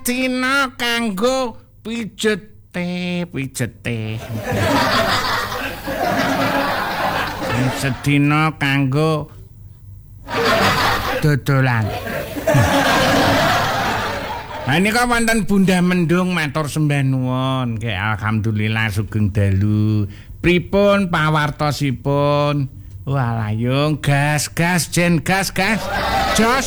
Dina kanggo pijete. Sedina kanggo dodolan. Nah nika wonten Bunda Mendung matur sembah nuwun. Nggih alhamdulillah sugeng dalu. Pripun pawartosipun? Walah yung gas. Jos.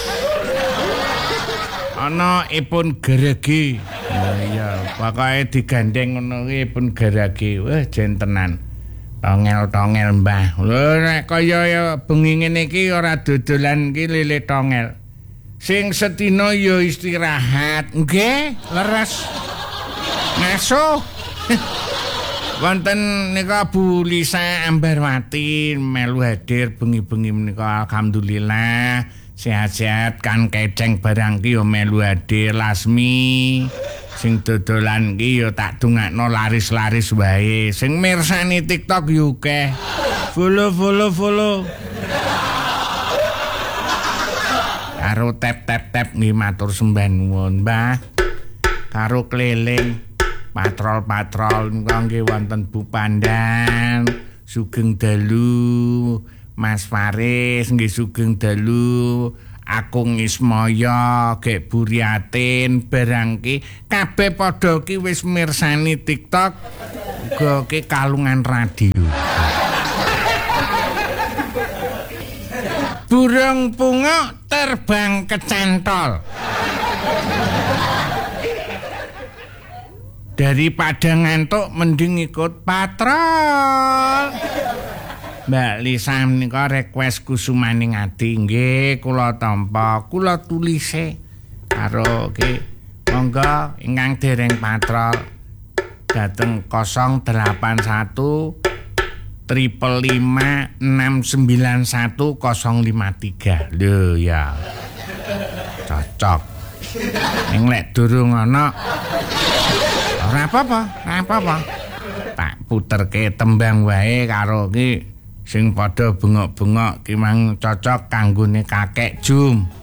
Ana ipun geregi. Iya, pokoke digandeng ngono kuwi ipun geregi. Wah jentenan. Tongel Mbah. Lho nek kaya ya bengi ngene iki ora dodolan iki lele tongel. Sing sedina ya istirahat. Nggih, leres. Ngaso. Wonten nika Bu Lisa Ambarwati melu hadir bengi-bengi menika alhamdulillah sehat-sehat kan keceng barang ki yo melu hadir. Lasmi sing dodolan ki yo tak dongakno laris-laris wae. Sing mirsani TikTok yo akeh. Follow. Karo tap nggih matur sembah nuwun, Mbah. Karo keliling patrol nggih wonten Bu Pandan, sugeng dalu. Mas Faris nggih sugeng dalu. Akung Ismaya, Gek Buriatin, barang ki kabeh padha ki wis mirsani TikTok, uga ki kalungan radio. Burung punguk terbang kecantol. Daripada ngantuk mending ikut patrol. Mbak Lisa menika request kusumaning ati nggih kula tampa, kula tulise karo ki monggo ingkang dereng patrol dateng 081 555 691 053. Lho ya. Cocok. Ning lek durung ana ora apa-apa. Tak puterke tembang wae karo ki sing padha bengok-bengok ki mang cocok kanggone kakek Jum.